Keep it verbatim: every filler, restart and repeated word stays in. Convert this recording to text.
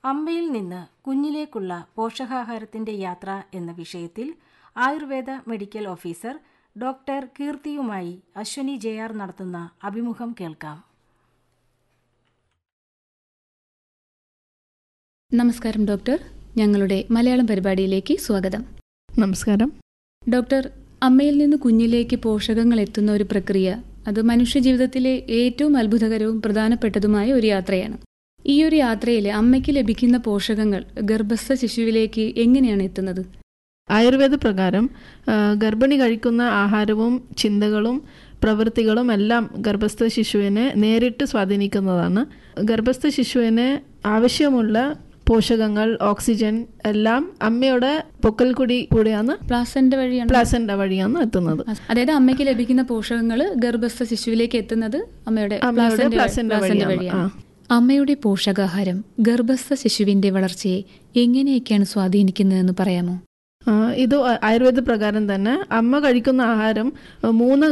അമ്മയിൽ നിന്ന് കുഞ്ഞിലേക്കുള്ള പോഷകാഹാരത്തിന്റെ യാത്ര എന്ന വിഷയത്തിൽ Ayurveda medical officer doctor കീർത്തിയുമായി Ashwini J R നടത്തുന്ന അഭിമുഖം കേൾക്കാം. നമസ്കാരം ഡോക്ടർ, ഞങ്ങളുടെ മലയാളം പരിപാടിയിലേക്ക് സ്വാഗതം. നമസ്കാരം ഡോക്ടർ. അമ്മയിൽ നിന്ന് കുഞ്ഞിലേക്ക് പോഷകങ്ങൾ എത്തുന്ന ഒരു പ്രക്രിയ, അത് മനുഷ്യജീവിതത്തിലെ ഏറ്റവും അത്ഭുതകരവും പ്രധാനപ്പെട്ടതുമായ ഒരു യാത്രയാണ്. ഈ ഒരു യാത്രയിൽ അമ്മയ്ക്ക് ലഭിക്കുന്ന പോഷകങ്ങൾ ഗർഭസ്ഥ ശിശുവിലേക്ക് എങ്ങനെയാണ് എത്തുന്നത്? ആയുർവേദ പ്രകാരം ഗർഭിണി കഴിക്കുന്ന ആഹാരവും ചിന്തകളും പ്രവൃത്തികളും എല്ലാം ഗർഭസ്ഥ ശിശുവിനെ നേരിട്ട് സ്വാധീനിക്കുന്നതാണ്. ഗർഭസ്ഥ ശിശുവിന് ആവശ്യമുള്ള പോഷകങ്ങൾ, ഓക്സിജൻ എല്ലാം അമ്മയുടെ പൊക്കൽ കുടി കൂടെയാണ്, പ്ലാസന്റ വഴിയാണ് പ്ലാസന്റ വഴിയാണ് എത്തുന്നത്. അതായത് അമ്മയ്ക്ക് ലഭിക്കുന്ന പോഷകങ്ങൾ ഗർഭസ്ഥ ശിശുവിലേക്ക് എത്തുന്നത് അമ്മയുടെ പ്ലാസന്റ വഴിയാണ്. അമ്മയുടെ പോഷകാഹാരം ഗർഭസ്ഥ ശിശുവിന്റെ വളർച്ചയെ എങ്ങനെയൊക്കെയാണ് സ്വാധീനിക്കുന്നതെന്ന് പറയാമോ? ഇത് ആയുർവേദ പ്രകാരം തന്നെ അമ്മ കഴിക്കുന്ന ആഹാരം മൂന്ന്